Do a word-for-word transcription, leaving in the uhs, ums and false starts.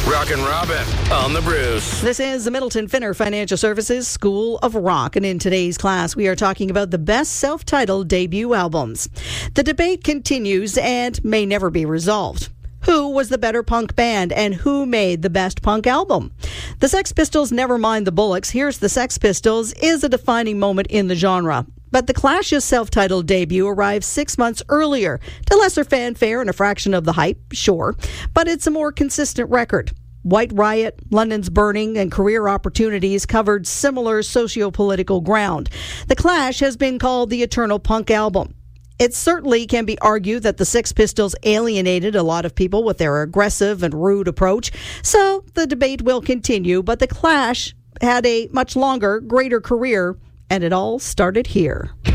Rockin' Robin on the Bruce. This is the Middleton Finner Financial Services School of Rock, and in today's class we are talking about the best self-titled debut albums. The debate continues and may never be resolved. Who was the better punk band and who made the best punk album? The Sex Pistols' Nevermind the Bollocks, Here's the Sex Pistols is a defining moment in the genre. But the Clash's self-titled debut arrived six months earlier, to lesser fanfare and a fraction of the hype, sure, but it's a more consistent record. White Riot, London's Burning, and Career Opportunities covered similar socio-political ground. The Clash has been called the eternal punk album. It certainly can be argued that the Sex Pistols alienated a lot of people with their aggressive and rude approach, so the debate will continue, but the Clash had a much longer, greater career, and it all started here.